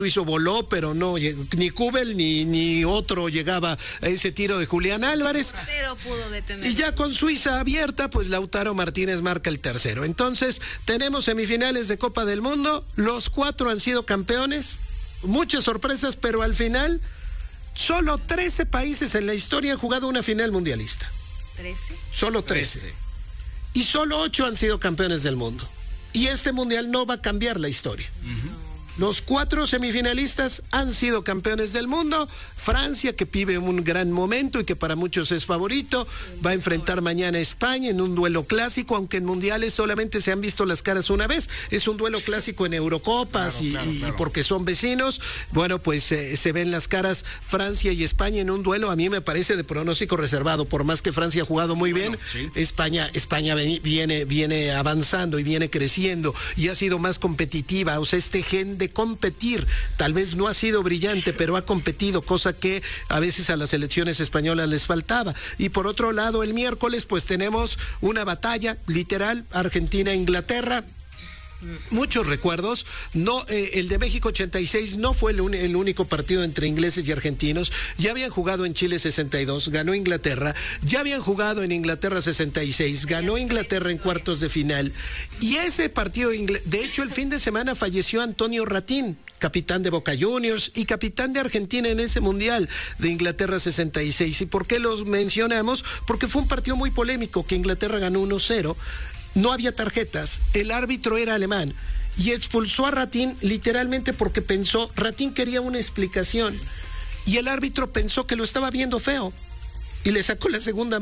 suizo voló, pero no, ni Kubel ni otro llegaba a ese tiro de Julián Álvarez. Pero pudo detener. Y ya con Suiza abierta, pues Lautaro Martínez marca el tercero. Entonces, tenemos semifinales de Copa del Mundo, los 4 han sido campeones, muchas sorpresas, pero al final, solo 13 países en la historia han jugado una final mundialista. ¿13? Solo 13. Y solo 8 han sido campeones del mundo. Y este mundial no va a cambiar la historia. Los 4 semifinalistas han sido campeones del mundo. Francia, que vive un gran momento y que para muchos es favorito, va a enfrentar mañana a España en un duelo clásico, aunque en mundiales solamente se han visto las caras una vez. Es un duelo clásico en Eurocopas, claro. Porque son vecinos. Bueno, pues se ven las caras Francia y España en un duelo. A mí me parece de pronóstico reservado, por más que Francia ha jugado muy bien. Sí. España viene avanzando y viene creciendo y ha sido más competitiva. O sea, este gen de competir, tal vez no ha sido brillante, pero ha competido, cosa que a veces a las selecciones españolas les faltaba. Y por otro lado, el miércoles pues tenemos una batalla literal, Argentina-Inglaterra. Muchos recuerdos. No, el de México 86 no fue el único partido entre ingleses y argentinos. Ya habían jugado en Chile 62, ganó Inglaterra. Ya habían jugado en Inglaterra 66, ganó Inglaterra en cuartos de final. Y ese partido, de hecho, el fin de semana falleció Antonio Ratín, capitán de Boca Juniors y capitán de Argentina en ese Mundial de Inglaterra 66. ¿Y por qué los mencionamos? Porque fue un partido muy polémico, que Inglaterra ganó 1-0. No había tarjetas, el árbitro era alemán y expulsó a Ratín literalmente porque Ratín quería una explicación y el árbitro pensó que lo estaba viendo feo y le sacó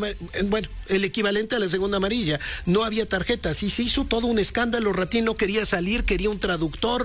el equivalente a la segunda amarilla. No había tarjetas y se hizo todo un escándalo. Ratín no quería salir, quería un traductor.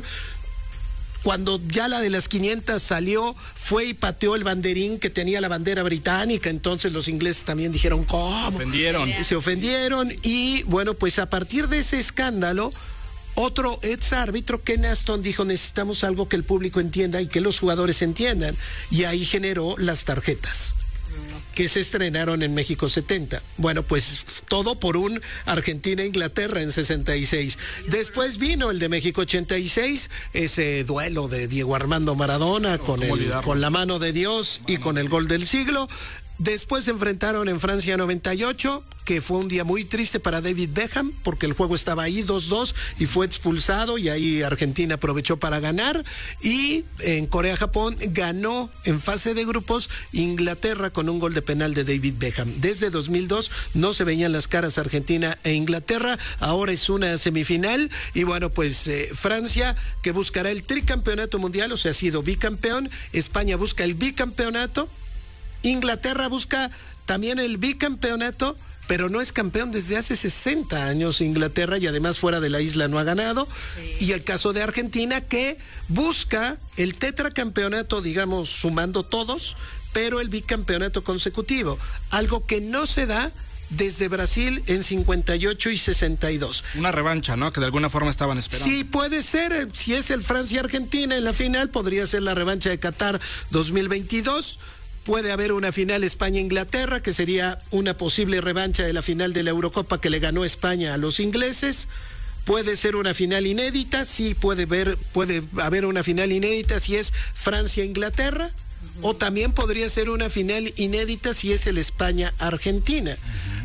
Cuando ya la de las 500 salió, fue y pateó el banderín que tenía la bandera británica. Entonces los ingleses también dijeron, ¿cómo? Se ofendieron. Y bueno, pues a partir de ese escándalo, otro ex árbitro, Ken Aston, dijo, necesitamos algo que el público entienda y que los jugadores entiendan. Y ahí generó las tarjetas, que se estrenaron en México 70. Bueno, pues todo por un Argentina-Inglaterra en 66. Después vino el de México 86, ese duelo de Diego Armando Maradona con la mano de Dios y con el gol del siglo. Después se enfrentaron en Francia 98, que fue un día muy triste para David Beckham, porque el juego estaba ahí 2-2 y fue expulsado, y ahí Argentina aprovechó para ganar. Y en Corea-Japón ganó en fase de grupos Inglaterra con un gol de penal de David Beckham. Desde 2002 no se veían las caras Argentina e Inglaterra, ahora es una semifinal. Y bueno, pues Francia, que buscará el tricampeonato mundial, o sea, ha sido bicampeón. España busca el bicampeonato. Inglaterra busca también el bicampeonato, pero no es campeón desde hace 60 años Inglaterra, y además fuera de la isla no ha ganado. Sí. Y el caso de Argentina, que busca el tetracampeonato, digamos, sumando todos, pero el bicampeonato consecutivo, algo que no se da desde Brasil en 58 y 62. Una revancha, ¿no? Que de alguna forma estaban esperando. Sí, puede ser. Si es el Francia-Argentina en la final, podría ser la revancha de Qatar 2022. Puede haber una final España-Inglaterra, que sería una posible revancha de la final de la Eurocopa que le ganó España a los ingleses. Puede ser una final inédita, sí, puede haber una final inédita si es Francia-Inglaterra, o también podría ser una final inédita si es el España-Argentina.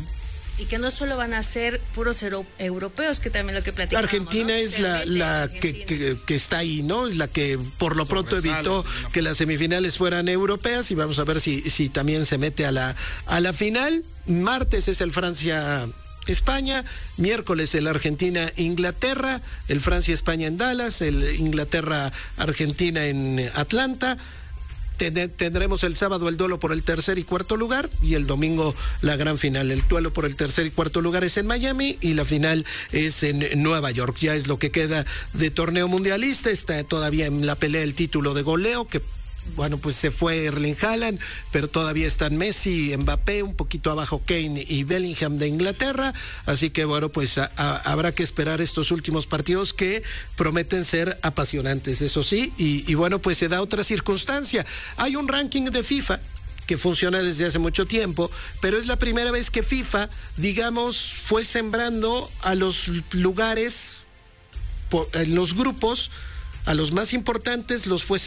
Y que no solo van a ser puros europeos, que también lo que platicamos. Argentina, ¿no? Es la que está ahí, ¿no? La que por lo pronto evitó que las semifinales fueran europeas, y vamos a ver si también se mete a la final. Martes es el Francia-España, miércoles el Argentina-Inglaterra, el Francia-España en Dallas, el Inglaterra-Argentina en Atlanta. Tendremos el sábado el duelo por el tercer y cuarto lugar, y el domingo la gran final. El duelo por el tercer y cuarto lugar es en Miami y la final es en Nueva York. Ya es lo que queda de torneo mundialista. Está todavía en la pelea el título de goleo, que bueno, pues se fue Erling Haaland, pero todavía están Messi, Mbappé, un poquito abajo Kane y Bellingham de Inglaterra. Así que bueno, pues habrá que esperar estos últimos partidos, que prometen ser apasionantes, eso sí. Y bueno, pues se da otra circunstancia. Hay un ranking de FIFA que funciona desde hace mucho tiempo, pero es la primera vez que FIFA, digamos, fue sembrando a los lugares, en los grupos, a los más importantes los fue